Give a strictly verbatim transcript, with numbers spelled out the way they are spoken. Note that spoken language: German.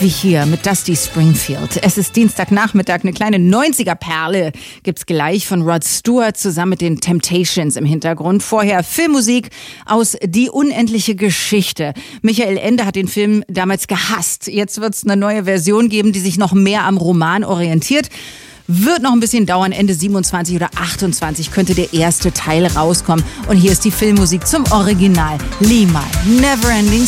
wie hier mit Dusty Springfield. Es ist Dienstagnachmittag, eine kleine neunziger-Perle gibt's gleich von Rod Stewart zusammen mit den Temptations im Hintergrund. Vorher Filmmusik aus Die unendliche Geschichte. Michael Ende hat den Film damals gehasst. Jetzt wird's eine neue Version geben, die sich noch mehr am Roman orientiert. Wird noch ein bisschen dauern, Ende siebenundzwanzig oder achtundzwanzig könnte der erste Teil rauskommen. Und hier ist die Filmmusik zum Original. Lima, Neverending